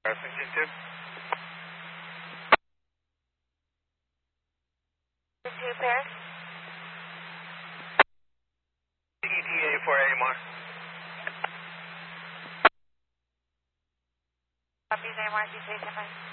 62. 2 pair. ETA for AMR. Copy, AMR, DJ,